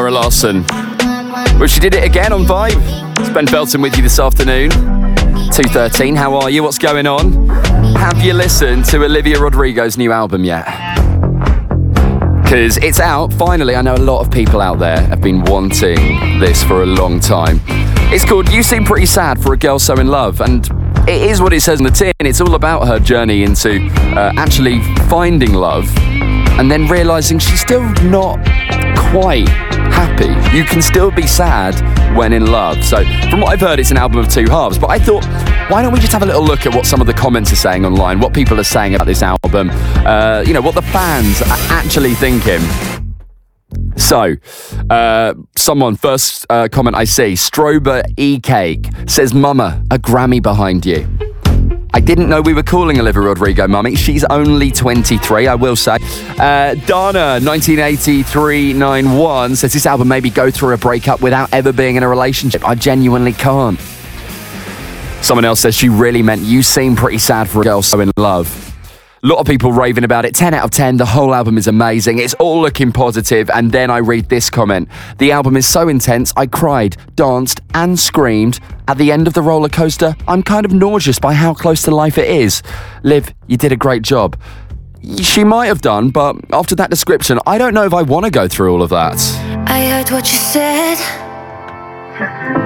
Zara Larsson. Well, she did it again on Vibe. It's Ben Felton with you this afternoon. 2:13, how are you? What's going on? Have you listened to Olivia Rodrigo's new album yet? Because it's out, finally. I know a lot of people out there have been wanting this for a long time. It's called You Seem Pretty Sad for a Girl So In Love, and it is what it says in the tin. It's all about her journey into actually finding love and then realising she's still not quite happy. You can still be sad when in love. So from what I've heard, it's an album of two halves. But I thought, why don't we just have a little look at what some of the comments are saying online, what people are saying about this album, what the fans are actually thinking. So, someone, first comment I see, Strober E-Cake, says, Mama, a Grammy behind you. I didn't know we were calling Olivia Rodrigo Mummy. She's only 23, I will say. Dana, 198391, says this album made me go through a breakup without ever being in a relationship. I genuinely can't. Someone else says she really meant You Seem Pretty Sad for a Girl So In Love. A lot of people raving about it. 10 out of 10. The whole album is amazing. It's all looking positive. And then I read this comment. The album is so intense, I cried, danced and screamed. At the end of the roller coaster, I'm kind of nauseous by how close to life it is. Liv, you did a great job. She might have done, but after that description, I don't know if I want to go through all of that. I heard what you said.